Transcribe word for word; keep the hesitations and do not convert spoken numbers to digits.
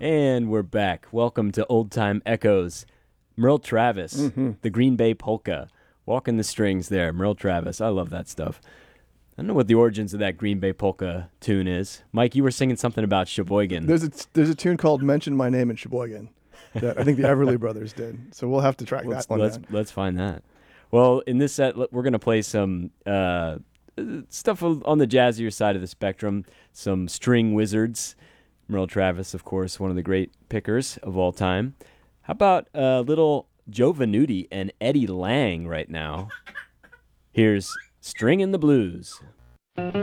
And we're back. Welcome to Old Time Echoes. Merle Travis, mm-hmm. the Green Bay Polka. Walking the strings there. Merle Travis. I love that stuff. I don't know what the origins of that Green Bay Polka tune is. Mike, you were singing something about Sheboygan. There's a, there's a tune called Mention My Name in Sheboygan that I think the Everly Brothers did. So we'll have to track let's, that one let's, down. Let's find that. Well, in this set, we're going to play some uh, stuff on the jazzier side of the spectrum. Some string wizards. Merle Travis, of course, one of the great pickers of all time. How about a little Joe Venuti and Eddie Lang right now? Here's Stringin' the Blues.